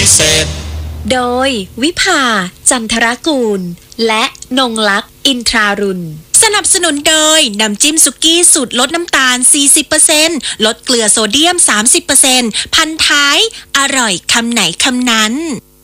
เศษโดยวิภาจันทรกูลและนงลักษณ์อินทรารุณสนับสนุนโดยน้ำจิ้มสุกี้สูตรลดน้ำตาล 40% ลดเกลือโซเดียม 30% พันท้ายอร่อยคำไหนคำนั้น